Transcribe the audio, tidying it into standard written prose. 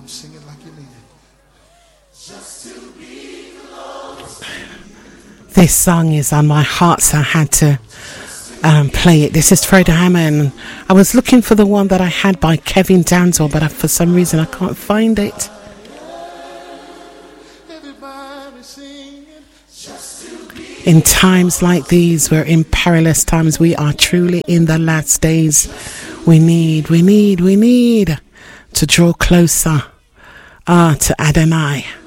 Sing it like you mean it. This song is on my heart, so I had to play it. This is Fred Hammond. I was looking for the one that I had by Kevin Danzel, but for some reason I can't find it. In times like these, we're in perilous times. We are truly in the last days. We need to draw closer to Adonai.